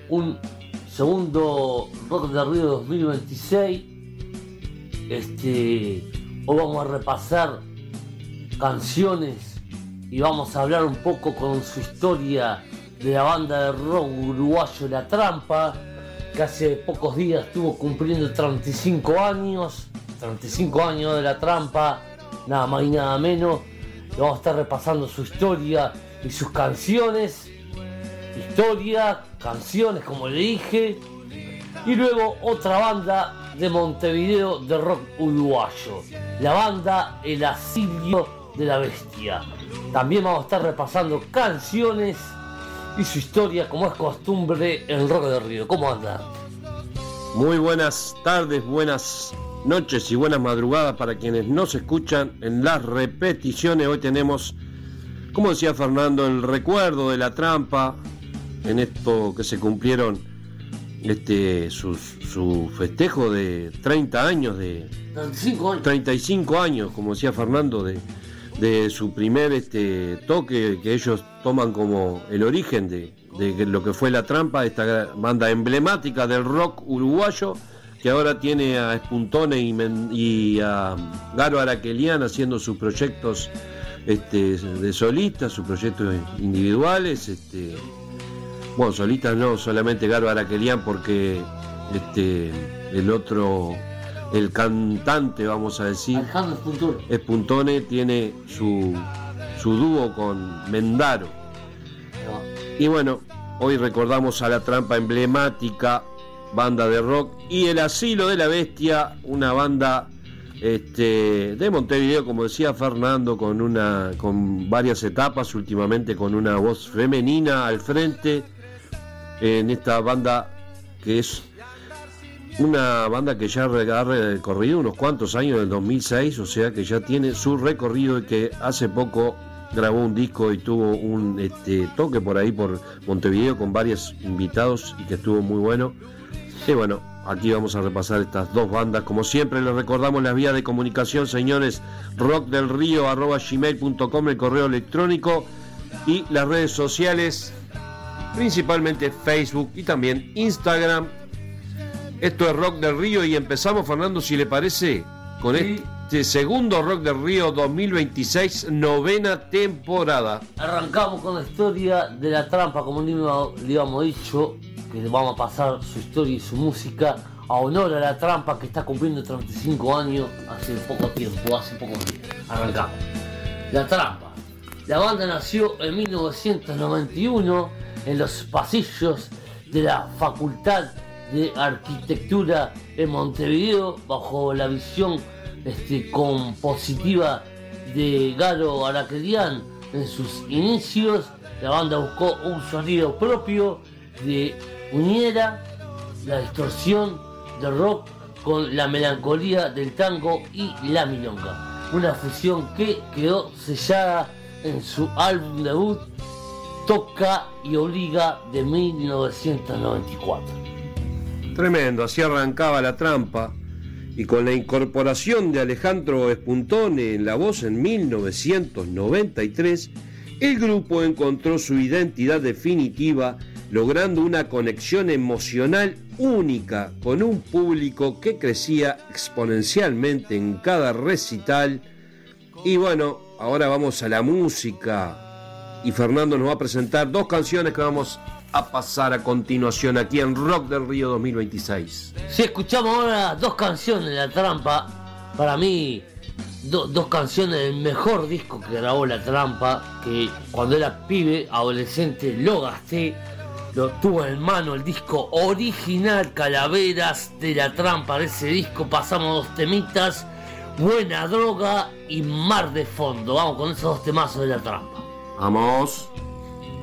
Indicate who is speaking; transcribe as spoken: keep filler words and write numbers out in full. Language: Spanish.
Speaker 1: un segundo Rock del Río dos mil veintiséis. Este, hoy vamos a repasar canciones y vamos a hablar un poco con su historia de la banda de rock uruguayo La Trampa, que hace pocos días estuvo cumpliendo treinta y cinco años, treinta y cinco años de La Trampa, nada más y nada menos. Y vamos a estar repasando su historia y sus canciones, historia, canciones como le dije, y luego otra banda de Montevideo de rock uruguayo, la banda El Asilio de la Bestia. También vamos a estar repasando canciones y su historia, como es costumbre en Rock del Río. ¿Cómo anda?
Speaker 2: Muy buenas tardes, buenas noches y buenas madrugadas para quienes nos escuchan en las repeticiones. Hoy tenemos, como decía Fernando, el recuerdo de La Trampa, en esto que se cumplieron este su, su festejo de treinta años, de
Speaker 1: treinta y cinco años,
Speaker 2: treinta y cinco años, como decía Fernando, de, de su primer este toque que ellos toman como el origen de, de lo que fue La Trampa, esta banda emblemática del rock uruguayo, que ahora tiene a Espuntone y, Men, y a Garo Araquelian haciendo sus proyectos este, de solistas, sus proyectos individuales. Este, bueno, solistas no, solamente Garo Araquelian, porque este, el otro, el cantante, vamos a decir, Espuntone, tiene su, su dúo con Mendaro. Y bueno, hoy recordamos a La Trampa, emblemática banda de rock, y El Asilo de la Bestia, una banda este, de Montevideo, como decía Fernando, con una con varias etapas, últimamente con una voz femenina al frente en esta banda, que es una banda que ya ha recorrido unos cuantos años, del dos mil seis, o sea que ya tiene su recorrido, y que hace poco grabó un disco y tuvo un este, toque por ahí por Montevideo con varios invitados, y que estuvo muy bueno. Y bueno, aquí vamos a repasar estas dos bandas. Como siempre, les recordamos las vías de comunicación, señores: rockdelrio arroba gmail punto com, el correo electrónico, y las redes sociales, principalmente Facebook y también Instagram. Esto es Rock del Río, y empezamos, Fernando, si le parece, con sí. este segundo Rock del Río dos mil veintiséis, novena temporada.
Speaker 1: Arrancamos con la historia de La Trampa, como le habíamos dicho, que vamos a pasar su historia y su música a honor a La Trampa, que está cumpliendo treinta y cinco años hace poco tiempo, hace pocos días. Arrancamos. La Trampa. La banda nació en mil novecientos noventa y uno en los pasillos de la Facultad de Arquitectura en Montevideo, bajo la visión este, compositiva de Garo Araquelian. En sus inicios, la banda buscó un sonido propio de uniera la distorsión del rock con la melancolía del tango y la milonga, una fusión que quedó sellada en su álbum debut Toca y Obliga de mil novecientos noventa y cuatro.
Speaker 2: Tremendo, así arrancaba La Trampa, y con la incorporación de Alejandro Espuntone en la voz en mil novecientos noventa y tres, el grupo encontró su identidad definitiva, logrando una conexión emocional única con un público que crecía exponencialmente en cada recital. Y bueno, ahora vamos a la música, y Fernando nos va a presentar dos canciones que vamos a pasar a continuación aquí en Rock del Río dos mil veintiséis.
Speaker 1: Si escuchamos ahora dos canciones de La Trampa, para mí do, dos canciones del mejor disco que grabó La Trampa, que cuando era pibe, adolescente, lo gasté, lo tuve en mano, el disco original Calaveras de La Trampa. De ese disco pasamos dos temitas, Buena Droga y Mar de Fondo. Vamos con esos dos temazos de La Trampa.
Speaker 2: Vamos.